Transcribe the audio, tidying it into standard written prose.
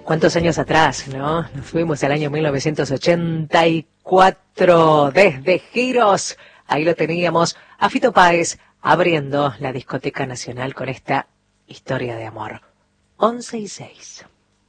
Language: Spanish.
¿Cuántos años atrás, no? Nos fuimos al año 1984 desde Giros. Ahí lo teníamos a Fito Páez abriendo la discoteca nacional con esta historia de amor. 11:06.